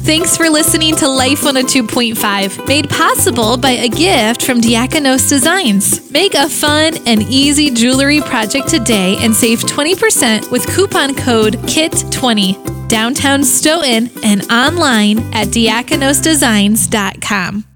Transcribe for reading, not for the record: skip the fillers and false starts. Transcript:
Thanks for listening to Life 102.5, made possible by a gift from Diakonos Designs. Make a fun and easy jewelry project today and save 20% with coupon code KIT20. Downtown Stoughton and online at diakonosdesigns.com.